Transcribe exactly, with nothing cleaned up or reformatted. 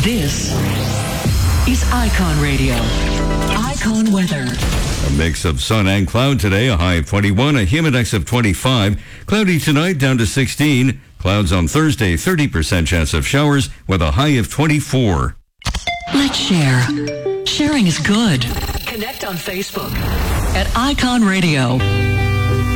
This is Icon Radio. Icon weather. A mix of sun and cloud today, a high of twenty-one, a humidex of twenty-five. Cloudy tonight, down to sixteen. Clouds on Thursday, thirty percent chance of showers with a high of twenty-four. Let's share. Sharing is good. Connect on Facebook at Icon Radio.